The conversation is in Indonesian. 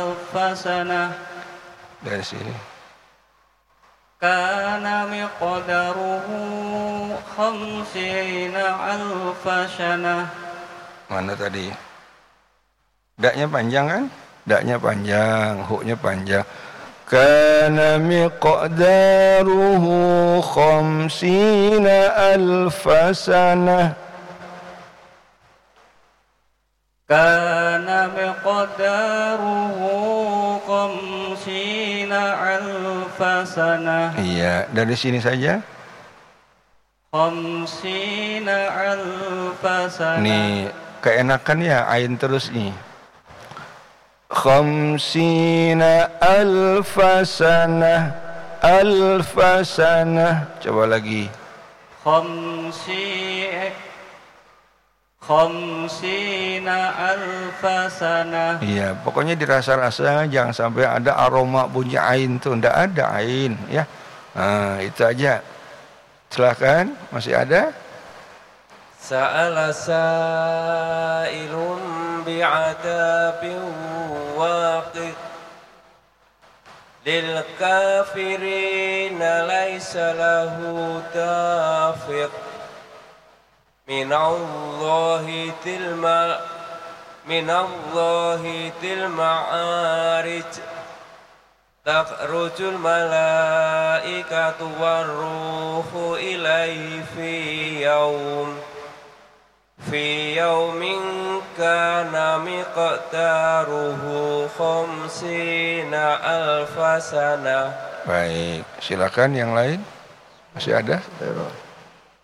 alfasanah. Dari sini. Kana miqdaruhu khamsina alfasanah. Mana tadi? Daknya panjang kan? Daknya panjang, huknya panjang. Kana miqdaruhu khamsina alfasanah. Kana miqdaruhu khamsina alfasanah. Iya, dari sini saja. Khamsina alfasanah. Nih, keenakan ya, ain terus nih. Khamsina alfasanah. Alfasanah. Coba lagi. Khamsina alfasanah. Iya, pokoknya dirasa-rasa, jangan sampai ada aroma bunyi ain tuh. Nggak ada ain, ya. Nah, itu aja. Silakan, masih ada? Sa'ala sa'ilun bi'adabin waqi' lil kafirina laysa lahu dafiq minallahi tilma'arij takhrujul malaikatu warruhu ilaihi fi yaumin kana miqdaruhu khamsina alfasana. Baik, silakan yang lain. Masih ada?